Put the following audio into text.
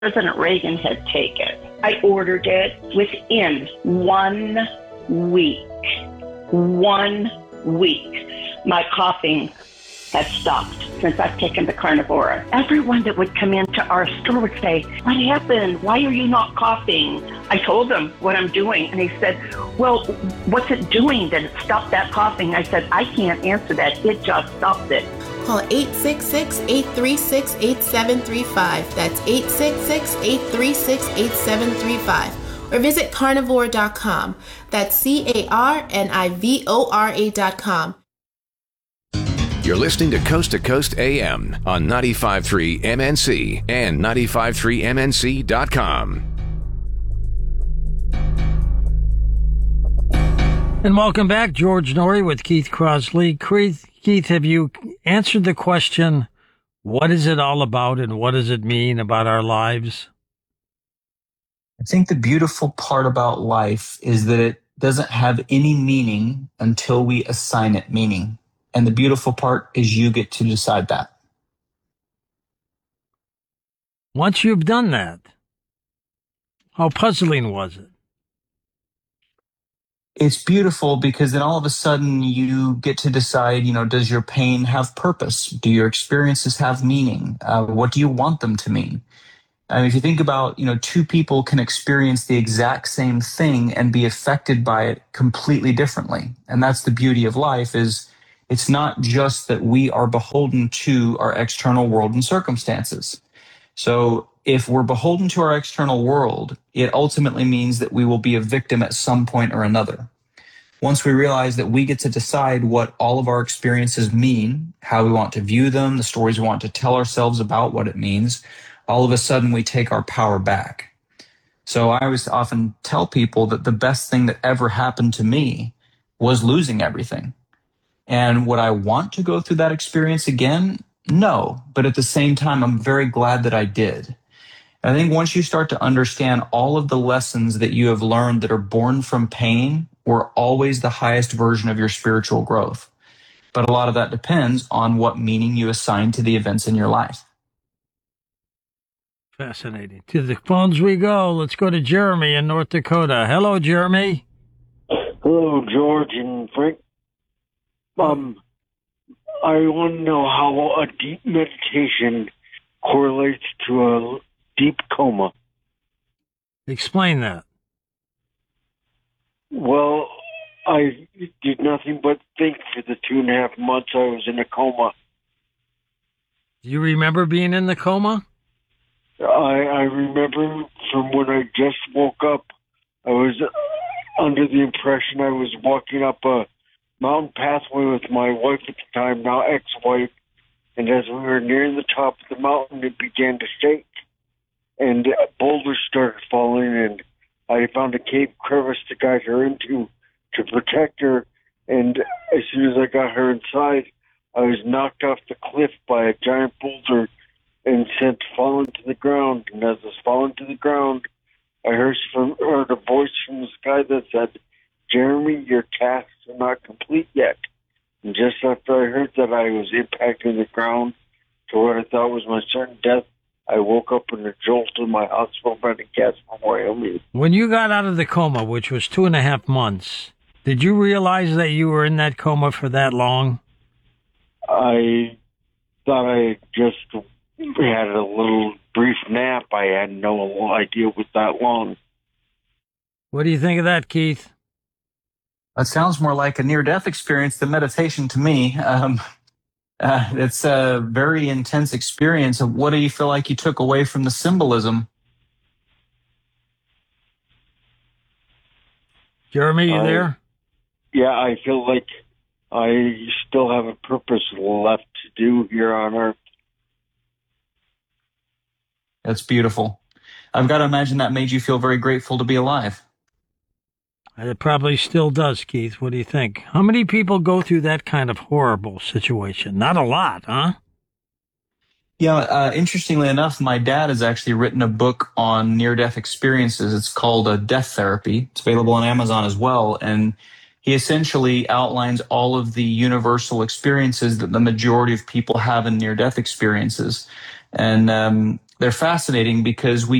President Reagan had taken. I ordered it within 1 week. 1 week. My coughing had stopped since I've taken the Carnivora. Everyone that would come into our store would say, "What happened? Why are you not coughing?" I told them what I'm doing, and he said, "Well, what's it doing that it stopped that coughing?" I said, "I can't answer that. It just stopped it." Call 866-836-8735. That's 866-836-8735. Or visit carnivore.com. That's carnivora.com. You're listening to Coast AM on 95.3 MNC and 95.3MNC.com. And welcome back. George Noory with Keith Crosley. Keith, have you answered the question, what is it all about and what does it mean about our lives? I think the beautiful part about life is that it doesn't have any meaning until we assign it meaning. And the beautiful part is you get to decide that. Once you've done that, how puzzling was it? It's beautiful because then all of a sudden you get to decide, does your pain have purpose? Do your experiences have meaning? What do you want them to mean? If you think about, two people can experience the exact same thing and be affected by it completely differently. And that's the beauty of life is it's not just that we are beholden to our external world and circumstances. So if we're beholden to our external world, it ultimately means that we will be a victim at some point or another. Once we realize that we get to decide what all of our experiences mean, how we want to view them, the stories we want to tell ourselves about what it means, all of a sudden we take our power back. So I always often tell people that the best thing that ever happened to me was losing everything. And would I want to go through that experience again? No. But at the same time, I'm very glad that I did. And I think once you start to understand all of the lessons that you have learned that are born from pain were always the highest version of your spiritual growth. But a lot of that depends on what meaning you assign to the events in your life. Fascinating. To the phones we go. Let's go to Jeremy in North Dakota. Hello, Jeremy. Hello, George and Frank. I want to know how a deep meditation correlates to a deep coma. Explain that. Well, I did nothing but think for the 2.5 months I was in a coma. Do you remember being in the coma? I remember from when I just woke up, I was under the impression I was walking up a mountain pathway with my wife at the time, now ex-wife, and as we were nearing the top of the mountain, it began to shake, and boulders started falling, and I found a cave crevice to guide her into to protect her, and as soon as I got her inside, I was knocked off the cliff by a giant boulder and sent falling to the ground, and as I was falling to the ground, I heard a voice from the sky that said, "Jeremy, your tasks are not complete yet." And just after I heard that, I was impacting the ground to what I thought was my certain death. I woke up in a jolt in my hospital bed in Casper, Wyoming. When you got out of the coma, which was 2.5 months, did you realize that you were in that coma for that long? I thought I just had a little brief nap. I had no idea it was that long. What do you think of that, Keith? It sounds more like a near-death experience than meditation to me. It's a very intense experience. What do you feel like you took away from the symbolism? Jeremy, you there? Yeah, I feel like I still have a purpose left to do here on Earth. That's beautiful. I've got to imagine that made you feel very grateful to be alive. It probably still does, Keith. What do you think? How many people go through that kind of horrible situation? Not a lot, huh? Yeah, interestingly enough, my dad has actually written a book on near-death experiences. It's called Death Therapy. It's available on Amazon as well. And he essentially outlines all of the universal experiences that the majority of people have in near-death experiences. And They're fascinating because we